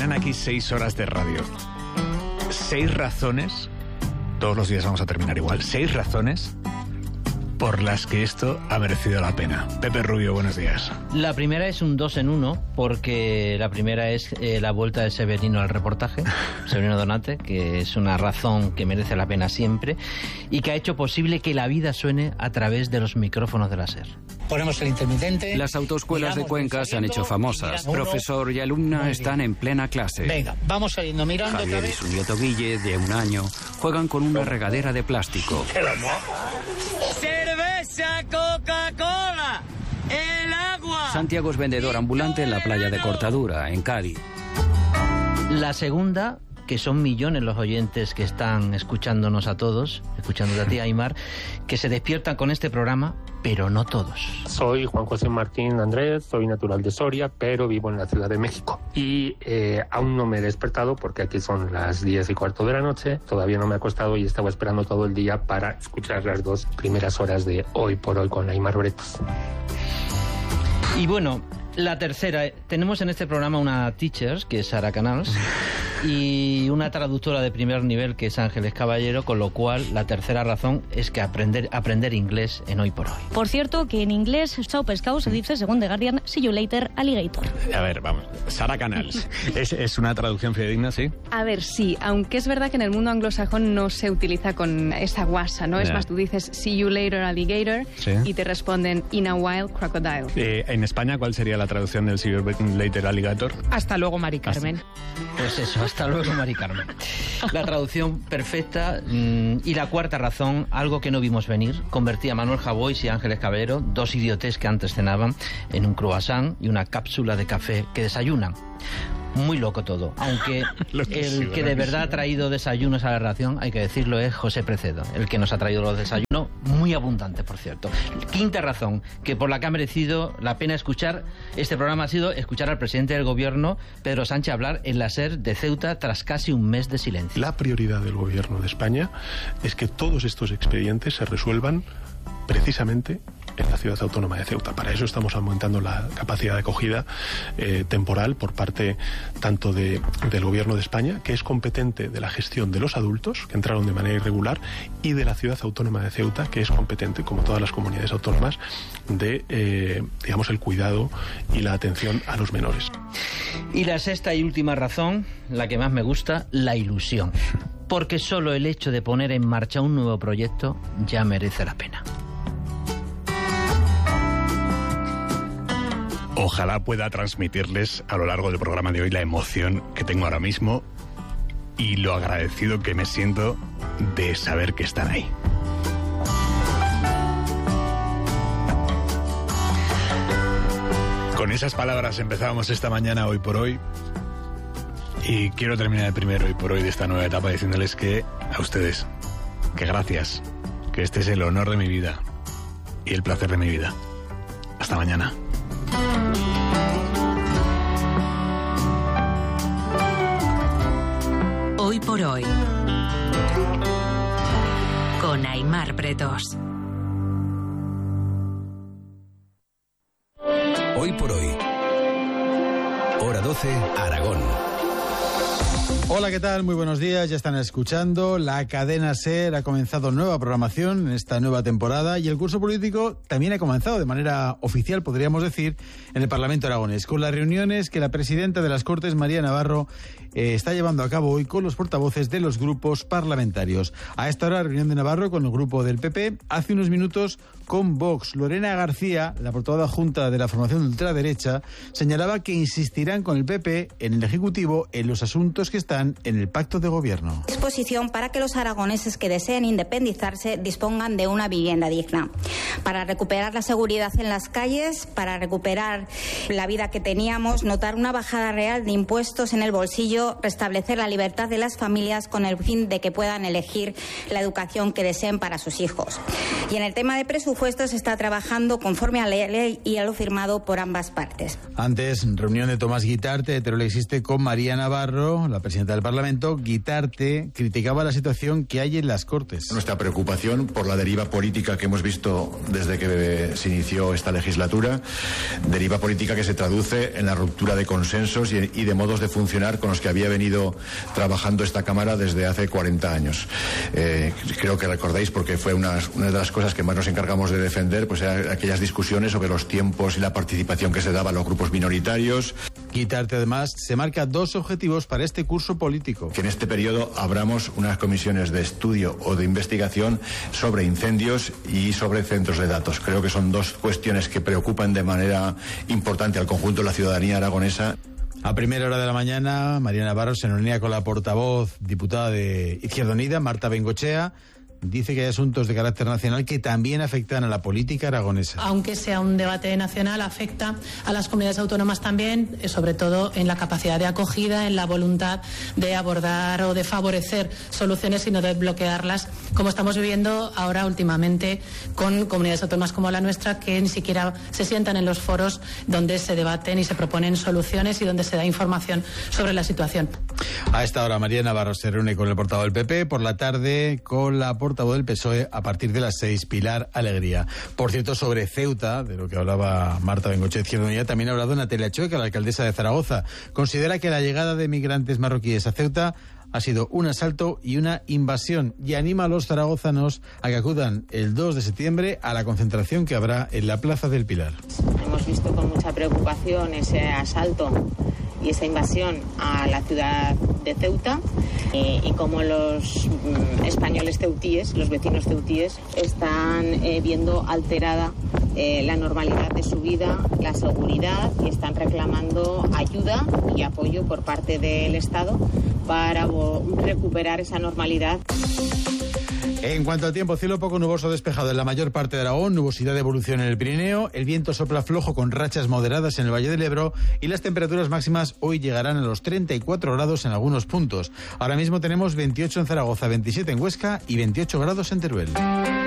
quedan aquí 6 horas de radio. 6 razones, todos los días vamos a terminar igual, 6 razones por las que esto ha merecido la pena. Pepe Rubio, buenos días. La primera es un 2 en 1, porque la primera es la vuelta de Severino al reportaje, Severino Donate, que es una razón que merece la pena siempre y que ha hecho posible que la vida suene a través de los micrófonos de la SER. Ponemos el intermitente. Las autoescuelas de Cuenca se han hecho famosas. Profesor y alumna están en plena clase. Venga, vamos saliendo mirando. Javier y su nieto Guille, de 1 año, juegan con una regadera de plástico. ¡Cerveza, Coca-Cola! ¡El agua! Santiago es vendedor ambulante en la playa de Cortadura, en Cádiz. La segunda, que son millones los oyentes que están escuchándonos a todos, escuchándote a ti, Aimar, que se despiertan con este programa, pero no todos. Soy Juan José Martín Andrés, soy natural de Soria, pero vivo en la Ciudad de México. Y aún no me he despertado porque aquí son las 10:15 de la noche, todavía no me he acostado y estaba esperando todo el día para escuchar las 2 primeras horas de Hoy por Hoy con Aimar Bretos. Y bueno, la tercera, tenemos en este programa una teacher, que es Sara Canals, y una traductora de primer nivel, que es Ángeles Caballero, con lo cual la tercera razón es que aprender inglés en Hoy por Hoy. Por cierto, que en inglés chao pescado se dice, según The Guardian, see you later, alligator. A ver, vamos, Sara Canals, ¿es una traducción fidedigna, sí? A ver, sí, aunque es verdad que en el mundo anglosajón no se utiliza con esa guasa, ¿no? Es más, tú dices see you later, alligator, ¿sí? Y te responden in a while, crocodile. En España, ¿cuál sería la traducción del see you later, alligator? Hasta luego, Mari Carmen. Pues eso, hasta luego, Mari Carmen. La traducción perfecta. Y la cuarta razón, algo que no vimos venir, convertía a Manuel Javois y Ángeles Caballero, 2 idiotes que antes cenaban, en un croissant y una cápsula de café que desayunan. Muy loco todo, aunque el que de verdad ha traído desayunos a la redacción, hay que decirlo, es José Precedo, el que nos ha traído los desayunos, muy abundantes, por cierto. Quinta razón, que por la que ha merecido la pena escuchar este programa, ha sido escuchar al presidente del gobierno, Pedro Sánchez, hablar en la SER de Ceuta tras casi un mes de silencio. La prioridad del gobierno de España es que todos estos expedientes se resuelvan precisamente en la ciudad autónoma de Ceuta. Para eso estamos aumentando la capacidad de acogida temporal por parte tanto del Gobierno de España, que es competente de la gestión de los adultos que entraron de manera irregular, y de la ciudad autónoma de Ceuta, que es competente, como todas las comunidades autónomas, de digamos, el cuidado y la atención a los menores. Y la sexta y última razón, la que más me gusta, la ilusión. Porque solo el hecho de poner en marcha un nuevo proyecto ya merece la pena. Ojalá pueda transmitirles a lo largo del programa de hoy la emoción que tengo ahora mismo y lo agradecido que me siento de saber que están ahí. Con esas palabras empezábamos esta mañana Hoy por Hoy, y quiero terminar el primer Hoy por Hoy de esta nueva etapa diciéndoles que a ustedes, que gracias, que este es el honor de mi vida y el placer de mi vida. Hasta mañana. Hoy por Hoy con Aimar Bretos. Hoy por Hoy, hora 12, Aragón. Hola, ¿qué tal? Muy buenos días. Ya están escuchando. La cadena SER ha comenzado nueva programación en esta nueva temporada y el curso político también ha comenzado de manera oficial, podríamos decir, en el Parlamento aragonés, con las reuniones que la presidenta de las Cortes, María Navarro, está llevando a cabo hoy con los portavoces de los grupos parlamentarios. A esta hora, reunión de Navarro con el grupo del PP. Hace unos minutos con Vox. Lorena García, la portavoz adjunta de la formación de ultraderecha, señalaba que insistirán con el PP en el Ejecutivo en los asuntos que están en el pacto de gobierno. Disposición para que los aragoneses que deseen independizarse dispongan de una vivienda digna, para recuperar la seguridad en las calles, para recuperar la vida que teníamos, notar una bajada real de impuestos en el bolsillo, restablecer la libertad de las familias con el fin de que puedan elegir la educación que deseen para sus hijos. Y en el tema de presupuestos se está trabajando conforme a la ley y a lo firmado por ambas partes. Antes, reunión de Tomás Guitarte, de Teruel Existe, con María Navarro, la presidenta presidenta del Parlamento, Guitarte, criticaba la situación que hay en las Cortes. Nuestra preocupación por la deriva política que hemos visto desde que se inició esta legislatura, deriva política que se traduce en la ruptura de consensos y de modos de funcionar con los que había venido trabajando esta Cámara desde hace 40 años. Creo que recordáis, porque fue una de las cosas que más nos encargamos de defender, pues eran aquellas discusiones sobre los tiempos y la participación que se daba a los grupos minoritarios. Guitarte, además, se marca 2 objetivos para este curso político. Que en este periodo abramos unas comisiones de estudio o de investigación sobre incendios y sobre centros de datos. Creo que son 2 cuestiones que preocupan de manera importante al conjunto de la ciudadanía aragonesa. A primera hora de la mañana, María Navarro se reunía con la portavoz diputada de Izquierda Unida, Marta Bengoechea. Dice que hay asuntos de carácter nacional que también afectan a la política aragonesa. Aunque sea un debate nacional, afecta a las comunidades autónomas también, sobre todo en la capacidad de acogida, en la voluntad de abordar o de favorecer soluciones y no de bloquearlas, como estamos viviendo ahora últimamente con comunidades autónomas como la nuestra, que ni siquiera se sientan en los foros donde se debaten y se proponen soluciones y donde se da información sobre la situación. A esta hora, María Navarro se reúne con el portavoz del PP, por la tarde con la portavoz del PSOE a partir de las 6, Pilar Alegría. Por cierto, sobre Ceuta, de lo que hablaba Marta Bengoechea de Izquierda Unida, también ha hablado Natalia Chueca, la alcaldesa de Zaragoza. Considera que la llegada de migrantes marroquíes a Ceuta ha sido un asalto y una invasión, y anima a los zaragozanos a que acudan el 2 de septiembre a la concentración que habrá en la Plaza del Pilar. Hemos visto con mucha preocupación ese asalto y esa invasión a la ciudad de Ceuta y cómo los españoles ceutíes, los vecinos ceutíes, están viendo alterada la normalidad de su vida, la seguridad, y están reclamando ayuda y apoyo por parte del Estado para recuperar esa normalidad. En cuanto al tiempo, cielo poco nuboso despejado en la mayor parte de Aragón, nubosidad de evolución en el Pirineo, el viento sopla flojo con rachas moderadas en el Valle del Ebro y las temperaturas máximas hoy llegarán a los 34 grados en algunos puntos. Ahora mismo tenemos 28 en Zaragoza, 27 en Huesca y 28 grados en Teruel.